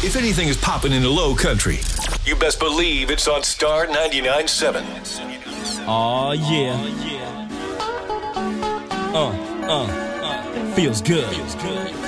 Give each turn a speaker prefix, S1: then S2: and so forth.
S1: If anything is popping in the low country, you best believe it's on Star 99.7.
S2: Aw, yeah. Feels good.